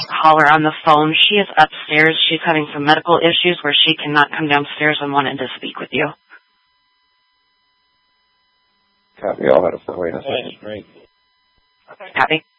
call her on the phone. She is upstairs. She's having some medical issues where she cannot come downstairs and wanted to speak with you. Copy. I'll have to wait a second. Great. Copy.